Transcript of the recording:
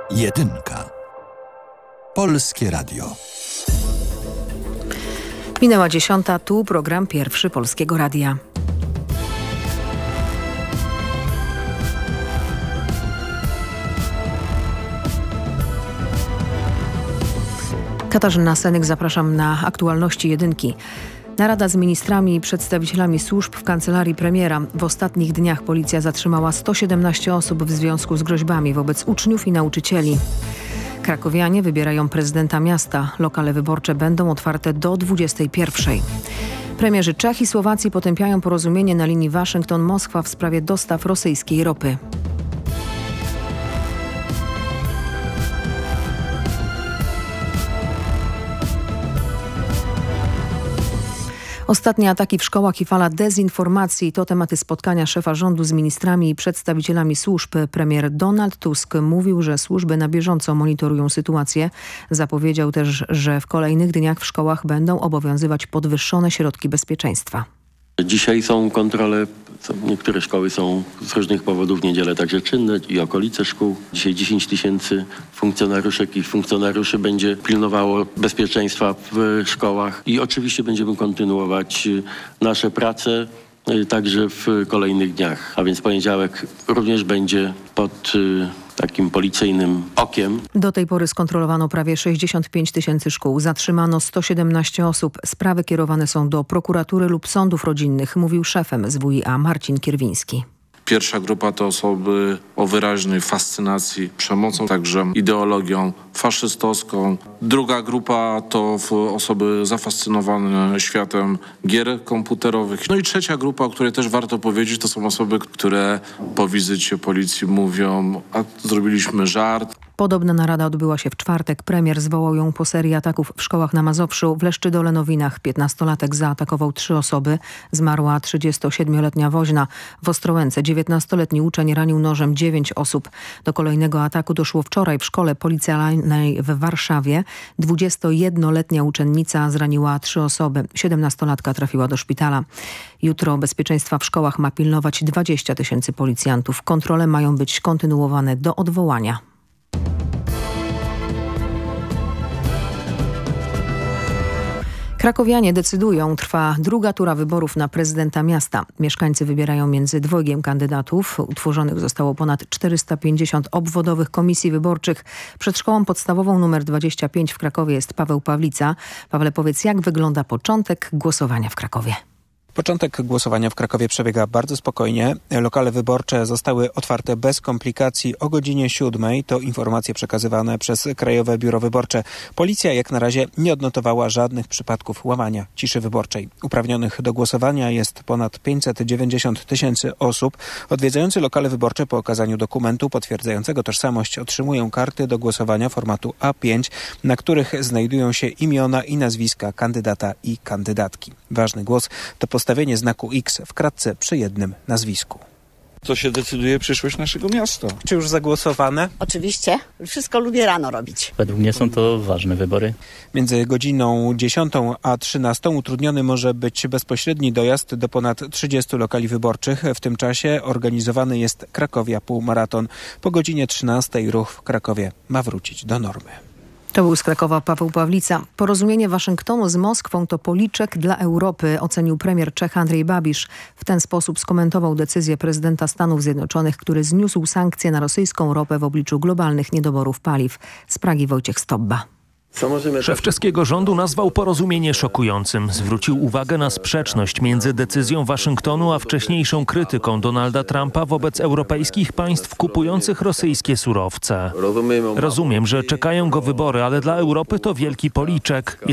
Jedynka. Polskie Radio. Minęła 10. Tu program pierwszy Polskiego Radia. Katarzyna Senyk, zapraszam na aktualności jedynki. Narada z ministrami i przedstawicielami służb w kancelarii premiera. W ostatnich dniach policja zatrzymała 117 osób w związku z groźbami wobec uczniów i nauczycieli. Krakowianie wybierają prezydenta miasta. Lokale wyborcze będą otwarte do 21. Premierzy Czech i Słowacji potępiają porozumienie na linii Waszyngton-Moskwa w sprawie dostaw rosyjskiej ropy. Ostatnie ataki w szkołach i fala dezinformacji to tematy spotkania szefa rządu z ministrami i przedstawicielami służb. Premier Donald Tusk mówił, że służby na bieżąco monitorują sytuację. Zapowiedział też, że w kolejnych dniach w szkołach będą obowiązywać podwyższone środki bezpieczeństwa. Dzisiaj są kontrole, niektóre szkoły są z różnych powodów w niedzielę także czynne i okolice szkół. Dzisiaj 10 000 funkcjonariuszek i funkcjonariuszy będzie pilnowało bezpieczeństwa w szkołach i oczywiście będziemy kontynuować nasze prace także w kolejnych dniach. A więc poniedziałek również będzie pod takim policyjnym okiem. Do tej pory skontrolowano prawie 65 000 szkół. Zatrzymano 117 osób. Sprawy kierowane są do prokuratury lub sądów rodzinnych, mówił szef MSWiA Marcin Kierwiński. Pierwsza grupa to osoby o wyraźnej fascynacji przemocą, także ideologią faszystowską. Druga grupa to osoby zafascynowane światem gier komputerowych. No i trzecia grupa, o której też warto powiedzieć, to są osoby, które po wizycie policji mówią, a zrobiliśmy żart. Podobna narada odbyła się w czwartek. Premier zwołał ją po serii ataków w szkołach na Mazowszu. W Leszczydole-Nowinach 15-latek zaatakował 3 osoby. Zmarła 37-letnia woźna. W Ostrołęce 19-letni uczeń ranił nożem 9 osób. Do kolejnego ataku doszło wczoraj w szkole policyjnej w Warszawie. 21-letnia uczennica zraniła 3 osoby. 17-latka trafiła do szpitala. Jutro bezpieczeństwa w szkołach ma pilnować 20 000 policjantów. Kontrole mają być kontynuowane do odwołania. Krakowianie decydują. Trwa druga tura wyborów na prezydenta miasta. Mieszkańcy wybierają między dwojgiem kandydatów. Utworzonych zostało ponad 450 obwodowych komisji wyborczych. Przed szkołą podstawową nr 25 w Krakowie jest Paweł Pawlica. Pawle, powiedz, jak wygląda początek głosowania w Krakowie? Początek głosowania w Krakowie przebiega bardzo spokojnie. Lokale wyborcze zostały otwarte bez komplikacji o godzinie 7. To informacje przekazywane przez Krajowe Biuro Wyborcze. Policja jak na razie nie odnotowała żadnych przypadków łamania ciszy wyborczej. Uprawnionych do głosowania jest ponad 590 000 osób. Odwiedzający lokale wyborcze po okazaniu dokumentu potwierdzającego tożsamość otrzymują karty do głosowania formatu A5, na których znajdują się imiona i nazwiska kandydata i kandydatki. Ważny głos to postawienie znaku X w kratce przy jednym nazwisku. To się decyduje przyszłość naszego miasta. Czy już zagłosowane? Oczywiście. Wszystko lubię rano robić. Według mnie są to ważne wybory. Między godziną 10 a 13 utrudniony może być bezpośredni dojazd do ponad 30 lokali wyborczych. W tym czasie organizowany jest Krakowia Półmaraton. Po godzinie 13 ruch w Krakowie ma wrócić do normy. To był z Krakowa Paweł Pawlica. Porozumienie Waszyngtonu z Moskwą to policzek dla Europy, ocenił premier Czech Andrej Babiš. W ten sposób skomentował decyzję prezydenta Stanów Zjednoczonych, który zniósł sankcje na rosyjską ropę w obliczu globalnych niedoborów paliw. Z Pragi Wojciech Stobba. Szef czeskiego rządu nazwał porozumienie szokującym. Zwrócił uwagę na sprzeczność między decyzją Waszyngtonu a wcześniejszą krytyką Donalda Trumpa wobec europejskich państw kupujących rosyjskie surowce. Rozumiem, że czekają go wybory, ale dla Europy to wielki policzek.